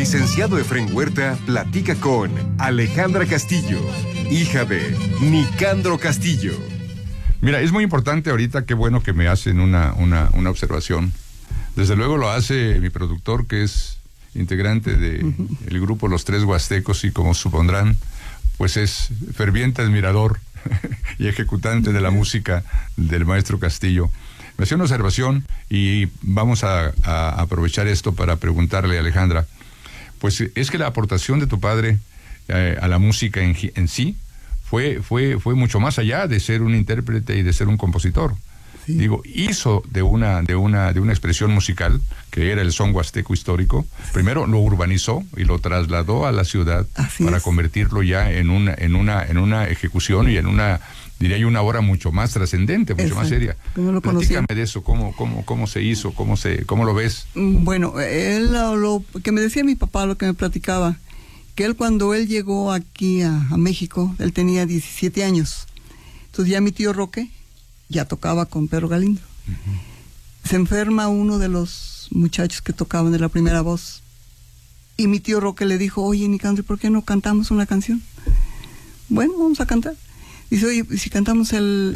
licenciado Efrén Huerta platica con Alejandra Castillo, hija de Nicandro Castillo. Mira, es muy importante ahorita, qué bueno que me hacen una observación. Desde luego lo hace mi productor, que es integrante del grupo Los Tres Huastecos, y como supondrán, pues es ferviente admirador y ejecutante de la música del maestro Castillo. Me hacía una observación y vamos a aprovechar esto para preguntarle a Alejandra. Pues es que la aportación de tu padre a la música en sí fue mucho más allá de ser un intérprete y de ser un compositor. Sí. Digo, hizo de una expresión musical, que era el son huasteco histórico, primero lo urbanizó y lo trasladó a la ciudad. Así para convertirlo ya en una ejecución y en una, diría yo, una obra mucho más trascendente, mucho más seria. No platícame de eso, cómo se hizo, cómo lo ves. Bueno, lo que me decía mi papá, lo que me platicaba, que él cuando él llegó aquí a México, él tenía 17 años. Entonces ya mi tío Roque ya tocaba con Pedro Galindo. Se enferma uno de los muchachos que tocaban de la primera voz. Y mi tío Roque le dijo, oye, Nicandro, ¿por qué no cantamos una canción? Bueno, vamos a cantar. Dice, oye, si cantamos el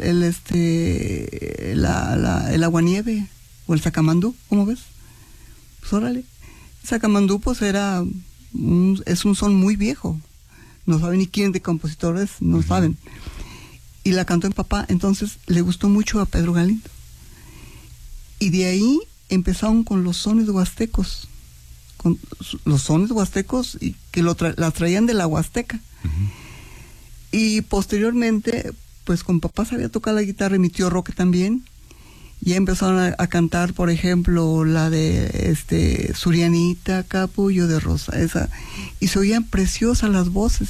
aguanieve o el sacamandú, ¿cómo ves? Pues órale. El sacamandú pues es un son muy viejo. No saben ni quién de compositores, no saben. Y la cantó mi papá, entonces le gustó mucho a Pedro Galindo. Y de ahí empezaron con los sones huastecos. Con los sones huastecos y que la traían de la Huasteca. Y posteriormente, pues con papá sabía tocar la guitarra y mi tío Roque también. Ya empezaron a cantar, por ejemplo, la de Surianita, Capullo de Rosa, esa. Y se oían preciosas las voces.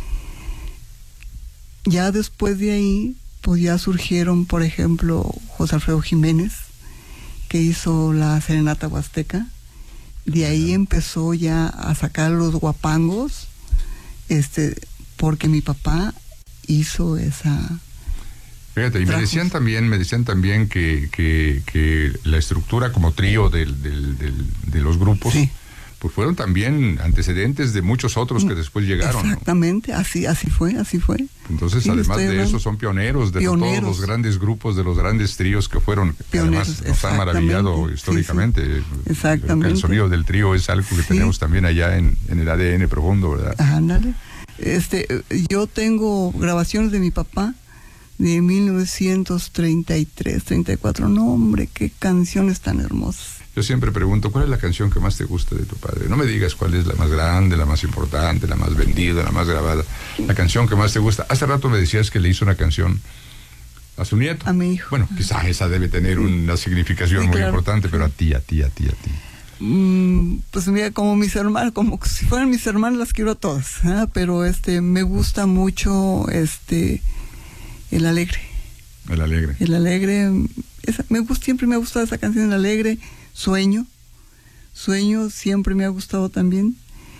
Ya después de ahí, pues ya surgieron, por ejemplo, José Alfredo Jiménez, que hizo la Serenata Huasteca. De ahí empezó ya a sacar los guapangos, porque mi papá hizo esa... Fíjate, y me decían también que la estructura como trío de los grupos, sí, pues fueron también antecedentes de muchos otros que después llegaron. Exactamente, ¿no? así fue. Entonces, sí, además de eso, son pioneros de todos los grandes grupos, de los grandes tríos que fueron, que además nos han maravillado históricamente. Sí. Exactamente. El sonido del trío es algo que tenemos también allá en el ADN profundo, ¿verdad? Ándale. Yo tengo grabaciones de mi papá de 1933, 34. No, hombre, qué canciones tan hermosas. Yo siempre pregunto, ¿cuál es la canción que más te gusta de tu padre? No me digas cuál es la más grande, la más importante, la más vendida, la más grabada. La canción que más te gusta. Hace rato me decías que le hizo una canción a su nieto. A mi hijo. Bueno, quizás esa debe tener una significación muy importante, pero a ti. Pues mira, como mis hermanos, como si fueran mis hermanos, las quiero a todas, ¿eh? Pero me gusta mucho El Alegre. El Alegre. El Alegre, siempre me ha gustado esa canción, El Alegre. Sueño siempre me ha gustado también.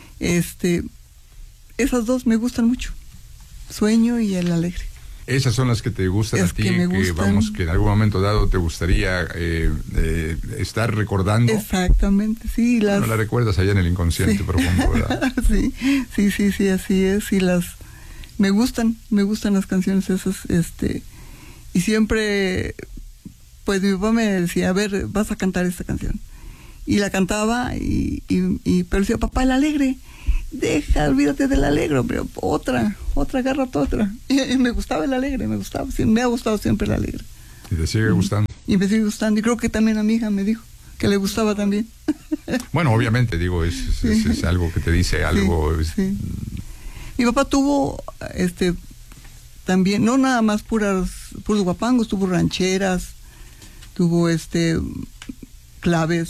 Esas dos me gustan mucho. Sueño y El Alegre. Esas son las que te gustan a ti, que en algún momento dado te gustaría estar recordando. Exactamente, sí. No la recuerdas allá en el inconsciente profundo, ¿verdad? sí, así es. Y me gustan las canciones esas, y siempre, pues mi papá me decía, a ver, vas a cantar esta canción. Y la cantaba, pero decía, papá, El Alegre, olvídate del Alegre, hombre, otra, agárrate otra. Y me gustaba El Alegre, me ha gustado siempre El Alegre. Y te sigue gustando. Y me sigue gustando, y creo que también a mi hija me dijo que le gustaba también. Bueno, obviamente, digo, es algo que te dice algo. Sí. Mi papá tuvo, también, no nada más puros guapangos, tuvo rancheras, tuvo, claves,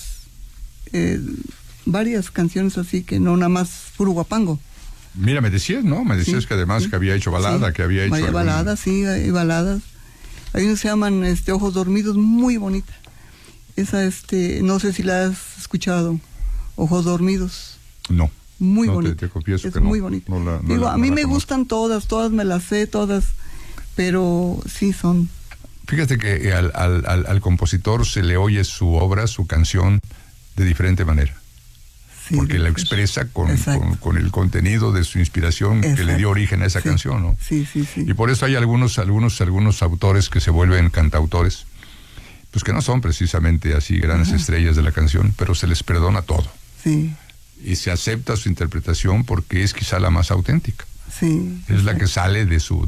varias canciones así, que no nada más puro guapango. Mira, me decías que además que había hecho balada, que había hecho baladas, sí, hay baladas. Hay unos que se llaman, Ojos Dormidos, muy bonita. Esa, no sé si la has escuchado, Ojos Dormidos. No. Muy bonito. Te confieso es que no. Muy bonito. Digo, a mí me gustan todas me las sé, todas, pero sí son. Fíjate que al compositor se le oye su obra, su canción, de diferente manera. Sí, porque la pues, expresa con el contenido de su inspiración que le dio origen a esa canción, ¿no? Sí. Y por eso hay algunos autores que se vuelven cantautores, pues que no son precisamente así grandes estrellas de la canción, pero se les perdona todo. Sí. Y se acepta su interpretación porque es quizá la más auténtica. Sí. Es la que sale de su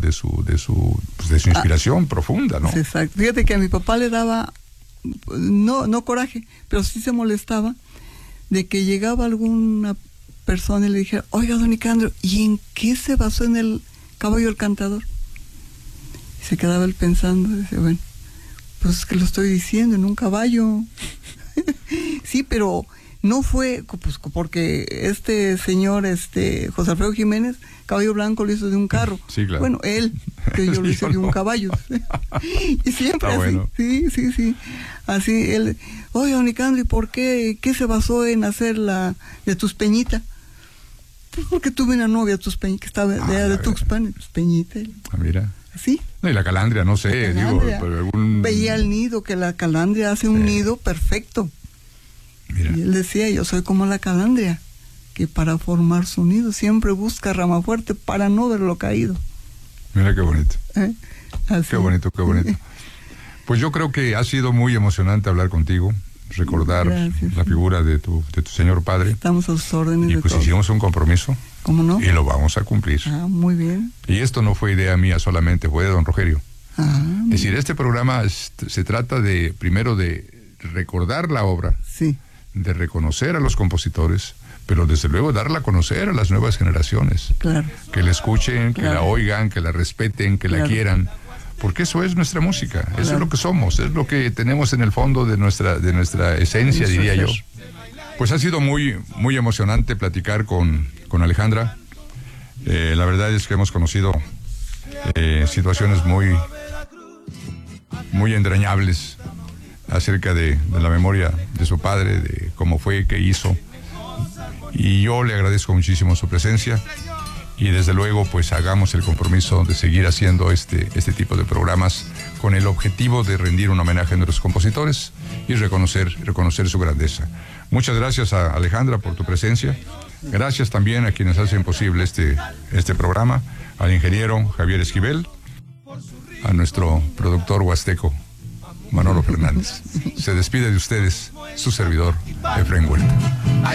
inspiración profunda, ¿no? Sí, exacto. Fíjate que a mi papá le daba, no coraje, pero sí se molestaba de que llegaba alguna persona y le dijera, oiga, don Nicandro, ¿y en qué se basó en el Caballo del Cantador? Y se quedaba él pensando, y decía, bueno, pues es que lo estoy diciendo, en un caballo. Sí, pero no fue, pues, porque este señor, José Alfredo Jiménez, Caballo Blanco lo hizo de un carro. Sí, claro. Bueno, él, que yo lo hice de un caballo. Y siempre así, bueno. Sí. Así, él, oye, don Nicandro, ¿y por qué se basó en hacer la de Tuspeñita? Pues porque tuve una novia, Tuspeñita, que estaba de Tuxpan, Tuspeñita. Mira. ¿Sí? No, y la calandria, no sé, Veía el nido, que la calandria hace un nido perfecto. Mira. Y él decía, yo soy como la calandria, que para formar su nido siempre busca rama fuerte para no verlo caído. Mira qué bonito. Así. Qué bonito. Pues yo creo que ha sido muy emocionante hablar contigo, recordar la figura de tu señor padre. Estamos a sus órdenes. Y pues hicimos un compromiso. ¿Cómo no? Y lo vamos a cumplir. Muy bien. Y esto no fue idea mía solamente, fue de don Rogelio. Es decir, bien. este programa se trata primero de recordar la obra, sí, de reconocer a los compositores, pero desde luego darla a conocer a las nuevas generaciones. Claro. Que la escuchen, que la oigan, que la respeten, que la quieran. Porque eso es nuestra música, eso es lo que somos, es lo que tenemos en el fondo de nuestra esencia, diría yo. Pues ha sido muy, muy emocionante platicar con Alejandra. La verdad es que hemos conocido situaciones muy entrañables acerca de la memoria de su padre, de cómo fue, qué hizo. Y yo le agradezco muchísimo su presencia. Y desde luego, pues hagamos el compromiso de seguir haciendo este tipo de programas con el objetivo de rendir un homenaje a nuestros compositores y reconocer su grandeza. Muchas gracias a Alejandra por tu presencia. Gracias también a quienes hacen posible este programa, al ingeniero Javier Esquivel, a nuestro productor huasteco, Manolo Fernández. Se despide de ustedes su servidor, Efraín Huerta.